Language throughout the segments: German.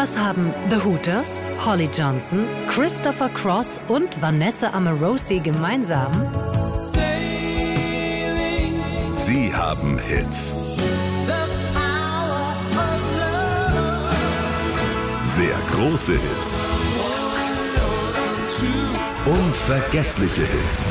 Was haben The Hooters, Holly Johnson, Christopher Cross und Vanessa Amorosi gemeinsam? Sie haben Hits. Sehr große Hits. Unvergessliche Hits.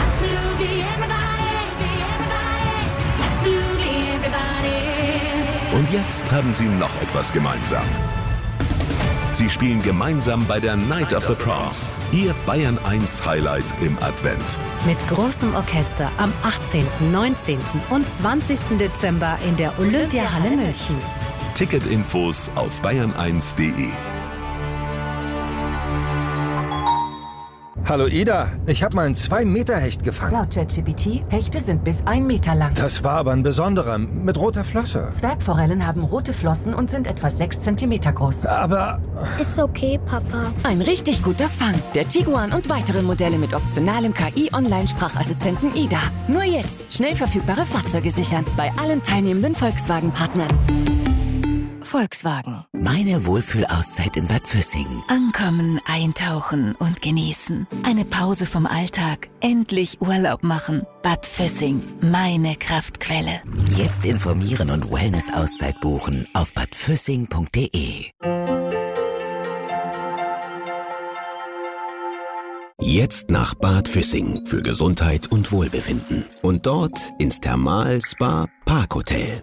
Und jetzt haben sie noch etwas gemeinsam. Sie spielen gemeinsam bei der Night of the Proms. Ihr Bayern 1 Highlight im Advent. Mit großem Orchester am 18., 19. und 20. Dezember in der Olympiahalle München. Ticketinfos auf bayern1.de. Hallo Ida, ich habe mal einen 2-Meter-Hecht gefangen. Laut ChatGPT, Hechte sind bis 1 Meter lang. Das war aber ein besonderer, mit roter Flosse. Zwergforellen haben rote Flossen und sind etwa 6 Zentimeter groß. Aber... Ist okay, Papa. Ein richtig guter Fang. Der Tiguan und weitere Modelle mit optionalem KI-Online-Sprachassistenten Ida. Nur jetzt schnell verfügbare Fahrzeuge sichern. Bei allen teilnehmenden Volkswagen-Partnern. Volkswagen. Meine Wohlfühlauszeit in Bad Füssing. Ankommen, eintauchen und genießen. Eine Pause vom Alltag. Endlich Urlaub machen. Bad Füssing, meine Kraftquelle. Jetzt informieren und Wellness-Auszeit buchen auf badfüssing.de. Jetzt nach Bad Füssing für Gesundheit und Wohlbefinden. Und dort ins Thermal-Spa Parkhotel.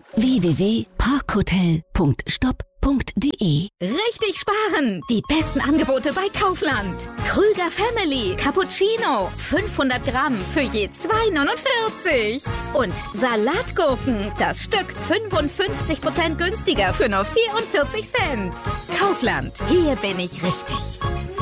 www.parkhotel.stop.de. Richtig sparen! Die besten Angebote bei Kaufland. Krüger Family Cappuccino 500 Gramm für je 2,49. Und Salatgurken, das Stück 55% günstiger für nur 44 Cent. Kaufland, hier bin ich richtig.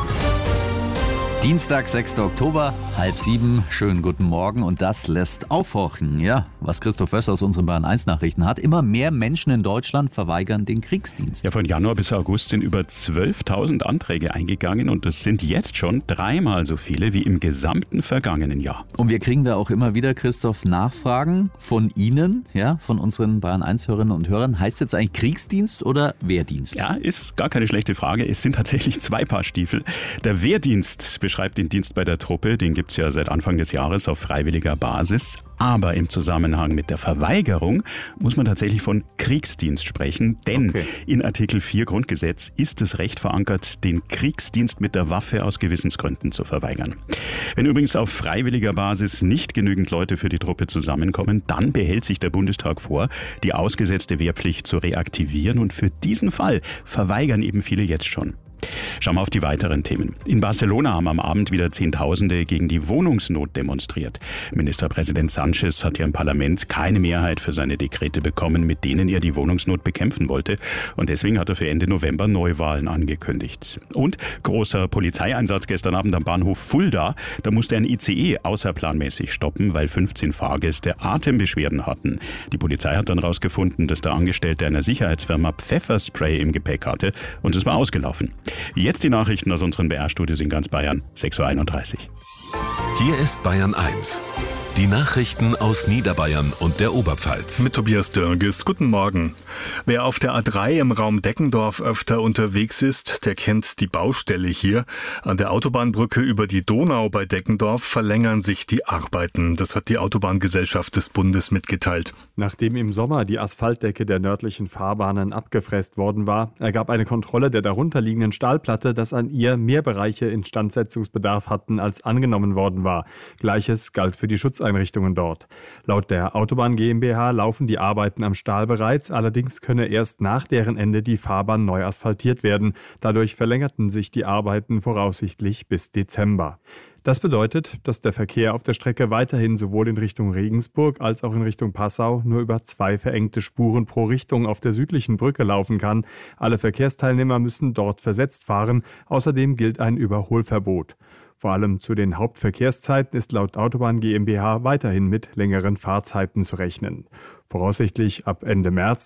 Dienstag, 6. Oktober, 6:30. Schönen guten Morgen. Und das lässt aufhorchen, ja, was Christoph Wöss aus unseren Bayern 1 Nachrichten hat. Immer mehr Menschen in Deutschland verweigern den Kriegsdienst. Ja, von Januar bis August sind über 12.000 Anträge eingegangen und das sind jetzt schon 3-mal so viele wie im gesamten vergangenen Jahr. Und wir kriegen da auch immer wieder, Christoph, Nachfragen von Ihnen, ja, von unseren Bayern 1 Hörerinnen und Hörern. Heißt jetzt eigentlich Kriegsdienst oder Wehrdienst? Ja, ist gar keine schlechte Frage. Es sind tatsächlich 2 Paar Stiefel. Der Wehrdienst beschreibt den Dienst bei der Truppe, den gibt es ja seit Anfang des Jahres auf freiwilliger Basis. Aber im Zusammenhang mit der Verweigerung muss man tatsächlich von Kriegsdienst sprechen, denn in Artikel 4 Grundgesetz ist das Recht verankert, den Kriegsdienst mit der Waffe aus Gewissensgründen zu verweigern. Wenn übrigens auf freiwilliger Basis nicht genügend Leute für die Truppe zusammenkommen, dann behält sich der Bundestag vor, die ausgesetzte Wehrpflicht zu reaktivieren und für diesen Fall verweigern eben viele jetzt schon. Schauen wir auf die weiteren Themen. In Barcelona haben am Abend wieder Zehntausende gegen die Wohnungsnot demonstriert. Ministerpräsident Sánchez hat hier im Parlament keine Mehrheit für seine Dekrete bekommen, mit denen er die Wohnungsnot bekämpfen wollte. Und deswegen hat er für Ende November Neuwahlen angekündigt. Und großer Polizeieinsatz gestern Abend am Bahnhof Fulda. Da musste ein ICE außerplanmäßig stoppen, weil 15 Fahrgäste Atembeschwerden hatten. Die Polizei hat dann herausgefunden, dass der Angestellte einer Sicherheitsfirma Pfefferspray im Gepäck hatte und es war ausgelaufen. Jetzt die Nachrichten aus unseren BR-Studios in ganz Bayern, 6:31 Uhr. Hier ist Bayern 1. Die Nachrichten aus Niederbayern und der Oberpfalz. Mit Tobias Dörges. Guten Morgen. Wer auf der A3 im Raum Deggendorf öfter unterwegs ist, der kennt die Baustelle hier. An der Autobahnbrücke über die Donau bei Deggendorf verlängern sich die Arbeiten. Das hat die Autobahngesellschaft des Bundes mitgeteilt. Nachdem im Sommer die Asphaltdecke der nördlichen Fahrbahnen abgefräst worden war, ergab eine Kontrolle der darunterliegenden Stahlplatte, dass an ihr mehr Bereiche Instandsetzungsbedarf hatten, als angenommen worden war. Gleiches galt für die Schutzeinrichtungen dort. Laut der Autobahn GmbH laufen die Arbeiten am Stahl bereits, allerdings könne erst nach deren Ende die Fahrbahn neu asphaltiert werden. Dadurch verlängerten sich die Arbeiten voraussichtlich bis Dezember. Das bedeutet, dass der Verkehr auf der Strecke weiterhin sowohl in Richtung Regensburg als auch in Richtung Passau nur über 2 verengte Spuren pro Richtung auf der südlichen Brücke laufen kann. Alle Verkehrsteilnehmer müssen dort versetzt fahren. Außerdem gilt ein Überholverbot. Vor allem zu den Hauptverkehrszeiten ist laut Autobahn GmbH weiterhin mit längeren Fahrzeiten zu rechnen. Voraussichtlich ab Ende März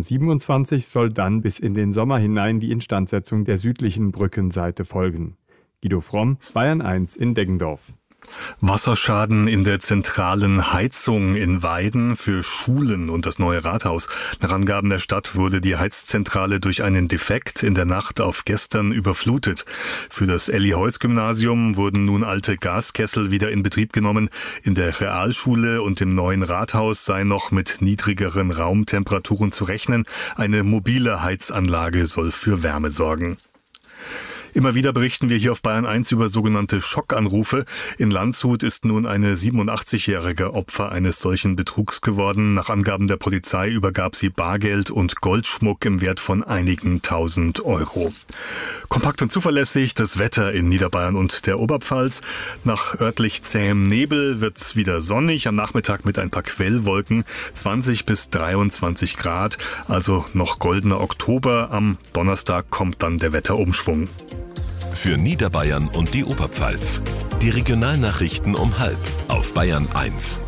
2027 soll dann bis in den Sommer hinein die Instandsetzung der südlichen Brückenseite folgen. Guido Fromm, Bayern 1 in Deggendorf. Wasserschaden in der zentralen Heizung in Weiden für Schulen und das neue Rathaus. Nach Angaben der Stadt wurde die Heizzentrale durch einen Defekt in der Nacht auf gestern überflutet. Für das Elli-Heuss-Gymnasium wurden nun alte Gaskessel wieder in Betrieb genommen. In der Realschule und im neuen Rathaus sei noch mit niedrigeren Raumtemperaturen zu rechnen. Eine mobile Heizanlage soll für Wärme sorgen. Immer wieder berichten wir hier auf Bayern 1 über sogenannte Schockanrufe. In Landshut ist nun eine 87-jährige Opfer eines solchen Betrugs geworden. Nach Angaben der Polizei übergab sie Bargeld und Goldschmuck im Wert von einigen tausend Euro. Kompakt und zuverlässig das Wetter in Niederbayern und der Oberpfalz. Nach örtlich zähem Nebel wird's wieder sonnig, am Nachmittag mit ein paar Quellwolken, 20 bis 23 Grad, also noch goldener Oktober. Am Donnerstag kommt dann der Wetterumschwung. Für Niederbayern und die Oberpfalz. Die Regionalnachrichten um 12:30 auf Bayern 1.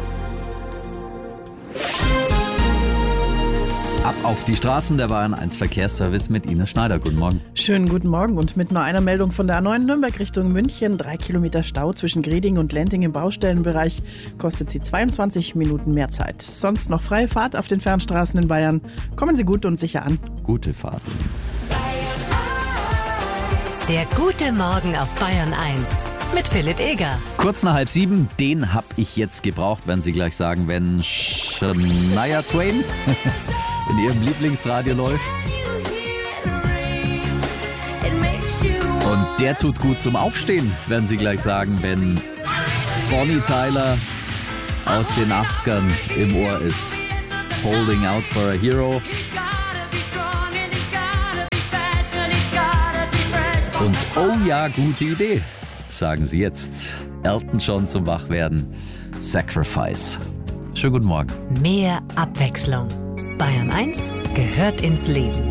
Ab auf die Straßen, der Bayern 1 Verkehrsservice mit Ines Schneider. Guten Morgen. Schönen guten Morgen und mit nur einer Meldung von der A9 Nürnberg Richtung München. 3 Kilometer Stau zwischen Greding und Lenting im Baustellenbereich. Kostet Sie 22 Minuten mehr Zeit. Sonst noch freie Fahrt auf den Fernstraßen in Bayern. Kommen Sie gut und sicher an. Gute Fahrt. Der gute Morgen auf Bayern 1 mit Philipp Eger. Kurz nach 6:30, den habe ich jetzt gebraucht, werden Sie gleich sagen, wenn Shania Twain in Ihrem Lieblingsradio läuft. Und der tut gut zum Aufstehen, werden Sie gleich sagen, wenn Bonnie Tyler aus den 80ern im Ohr ist. Holding out for a hero. Und oh ja, gute Idee, sagen Sie jetzt. Elton John zum Wachwerden. Sacrifice. Schönen guten Morgen. Mehr Abwechslung. Bayern 1 gehört ins Leben.